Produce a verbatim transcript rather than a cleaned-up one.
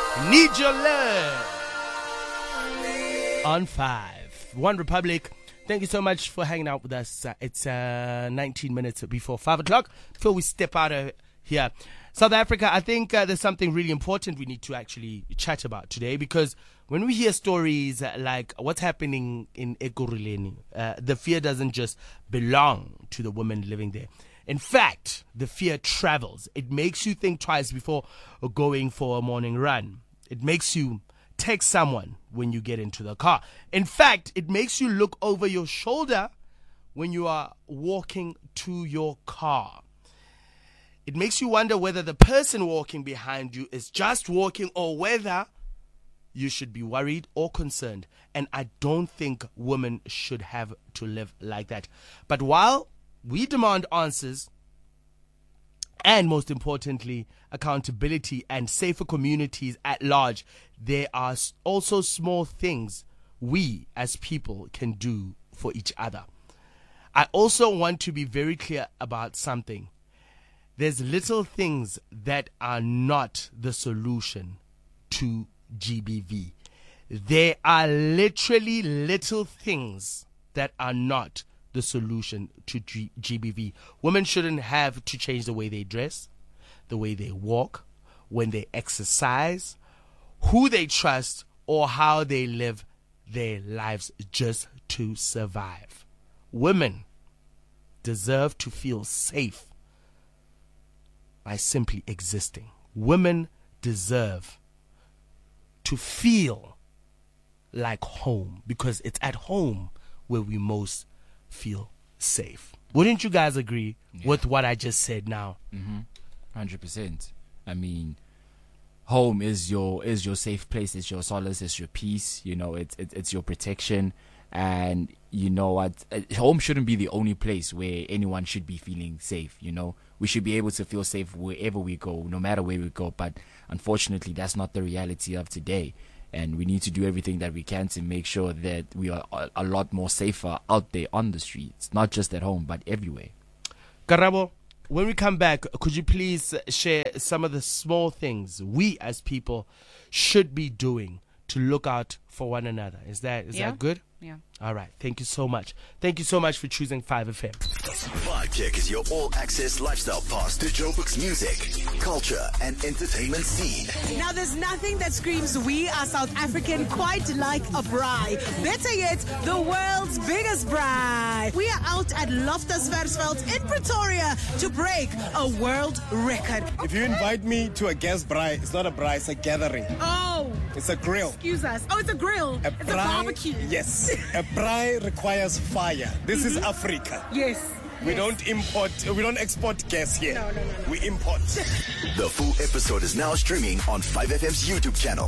Need Your Love on five. One Republic. Thank you so much for hanging out with us. Uh, it's uh, nineteen minutes before five o'clock. Before we step out of here, South Africa, I think uh, there's something really important we need to actually chat about today, because when we hear stories uh, like what's happening in Ekurhuleni, uh, the fear doesn't just belong to the women living there. In fact, the fear travels. It makes you think twice before going for a morning run. It makes you text someone when you get into the car. In fact, it makes you look over your shoulder when you are walking to your car. It makes you wonder whether the person walking behind you is just walking or whether you should be worried or concerned. And I don't think women should have to live like that. But while we demand answers, and most importantly, accountability and safer communities at large, there are also small things we as people can do for each other. I also want to be very clear about something. There's little things that are not the solution to G B V. There are literally little things that are not the solution to G- GBV. Women shouldn't have to change the way they dress, the way they walk, when they exercise, who they trust, or how they live their lives just to survive. Women deserve to feel safe by simply existing. Women deserve to feel like home, because it's at home where we most feel safe. Wouldn't you guys agree yeah. with what I just said now? Mm-hmm. one hundred percent. I mean, home is your is your safe place. It's your solace. It's your peace. You know, it's it's, it's your protection. And you know what? Home shouldn't be the only place where anyone should be feeling safe. You know, we should be able to feel safe wherever we go, no matter where we go. But unfortunately, that's not the reality of today. And we need to do everything that we can to make sure that we are a lot more safer out there on the streets, not just at home, but everywhere. Karabo, when we come back, could you please share some of the small things we as people should be doing to look out for one another? Is that is yeah. that good? Yeah. All right. Thank you so much. Thank you so much for choosing five F M. Vibe Check is your all-access lifestyle pass to Joburg's music, culture, and entertainment scene. Now, there's nothing that screams we are South African quite like a braai. Better yet, the world's biggest braai. We are out at Loftus Versfeld in Pretoria to break a world record. If you invite me to a guest braai, it's not a braai, it's a gathering. Oh. It's a grill. Excuse us. Oh, it's a grill. A it's braai, a barbecue. Yes. A braai requires fire. This mm-hmm. is Africa. Yes. We yes. don't import, we don't export gas here. No, no, no, no. We import. The full episode is now streaming on five F M's YouTube channel.